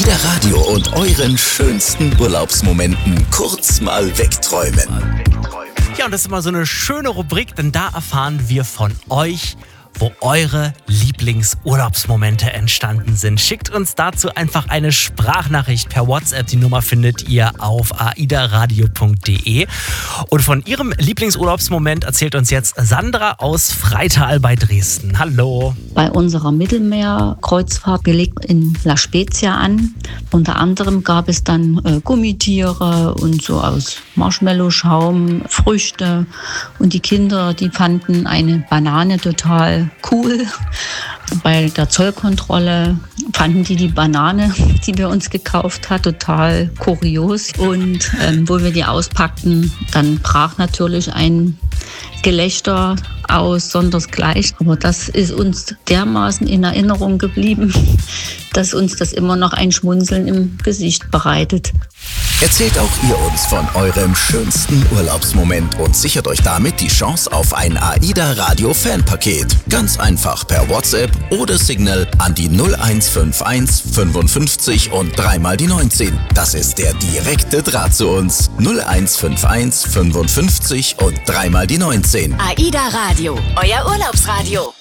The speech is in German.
AIDA Radio und euren schönsten Urlaubsmomenten kurz mal wegträumen. Ja, und das ist immer so eine schöne Rubrik, denn da erfahren wir von euch, wo eure Lieblingsurlaubsmomente entstanden sind. Schickt uns dazu einfach eine Sprachnachricht per WhatsApp. Die Nummer findet ihr auf aidaradio.de. Und von ihrem Lieblingsurlaubsmoment erzählt uns jetzt Sandra aus Freital bei Dresden. Hallo. Bei unserer Mittelmeerkreuzfahrt, wir legten in La Spezia an. Unter anderem gab es dann Gummitiere und so aus Marshmallow-Schaum, Früchte. Und die Kinder, die fanden eine Banane total cool. Bei der Zollkontrolle fanden die Banane, die wir uns gekauft haben, total kurios. Und wo wir die auspackten, dann brach natürlich ein Gelächter aus, sondersgleich. Aber das ist uns dermaßen in Erinnerung geblieben, dass uns das immer noch ein Schmunzeln im Gesicht bereitet. Erzählt auch ihr uns von eurem schönsten Urlaubsmoment und sichert euch damit die Chance auf ein AIDA Radio Fanpaket. Ganz einfach per WhatsApp oder Signal an die 0151 55 und 3 mal die 19. Das ist der direkte Draht zu uns. 0151 55 und 3 mal die 19. AIDA Radio, euer Urlaubsradio.